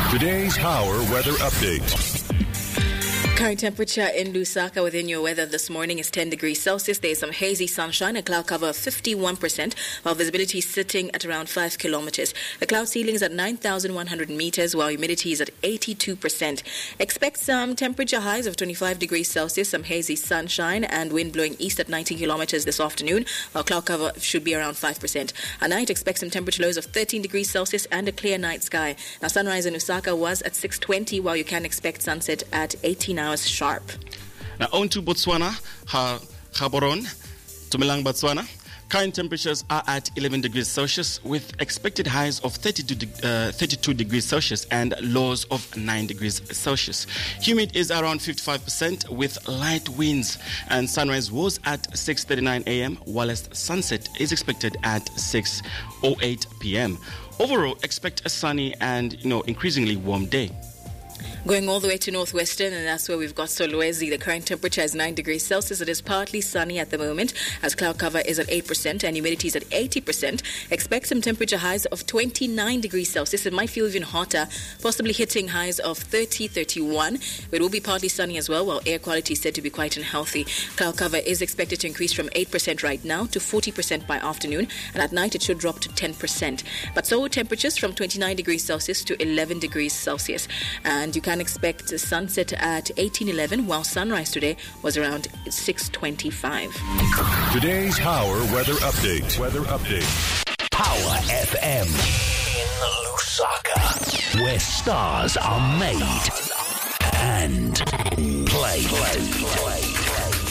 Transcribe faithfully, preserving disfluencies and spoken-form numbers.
Today's Power Weather Update. Current temperature in Lusaka within your weather this morning is ten degrees Celsius. There is some hazy sunshine, a cloud cover of fifty-one percent, while visibility is sitting at around five kilometers. The cloud ceiling is at nine thousand one hundred meters, while humidity is at eighty-two percent. Expect some temperature highs of twenty-five degrees Celsius, some hazy sunshine, and wind blowing east at ninety kilometers this afternoon, while cloud cover should be around five percent. At night, expect some temperature lows of thirteen degrees Celsius and a clear night sky. Now, sunrise in Lusaka was at six twenty, while you can expect sunset at eighteen hours sharp. Now on to Botswana, ha Gaborone, Tumelang, Botswana. Current temperatures are at eleven degrees Celsius with expected highs of thirty-two, uh, thirty-two degrees Celsius and lows of nine degrees Celsius. Humid is around fifty-five percent with light winds, and sunrise was at six thirty-nine a.m. whilst sunset is expected at six oh eight p.m. Overall, expect a sunny and you know increasingly warm day. Going all the way to northwestern, and that's where we've got Solwezi. The current temperature is nine degrees Celsius. It is partly sunny at the moment, as cloud cover is at eight percent and humidity is at eighty percent. Expect some temperature highs of twenty-nine degrees Celsius. It might feel even hotter, possibly hitting highs of thirty, thirty-one. It will be partly sunny as well, while air quality is said to be quite unhealthy. Cloud cover is expected to increase from eight percent right now to forty percent by afternoon, and at night it should drop to ten percent. But so temperatures from twenty-nine degrees Celsius to eleven degrees Celsius. And you can expect a sunset at eighteen eleven, while sunrise today was around six twenty-five. Today's Power Weather Update. Weather Update. Power F M in Lusaka, where stars are made and played.